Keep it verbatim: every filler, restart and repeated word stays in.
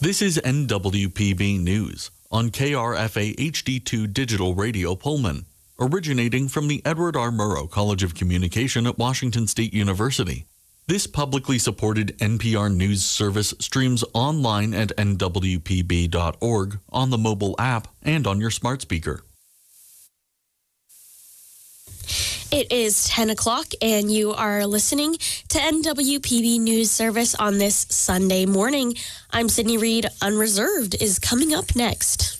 This is N W P B News on K R F A H D two Digital Radio Pullman, originating from the Edward R. Murrow College of Communication at Washington State University. This publicly supported N P R News service streams online at N W P B dot org, on the mobile app, and on your smart speaker. It is ten o'clock, and you are listening to N W P B News Service on this Sunday morning. I'm Sydney Reed. Unreserved is coming up next.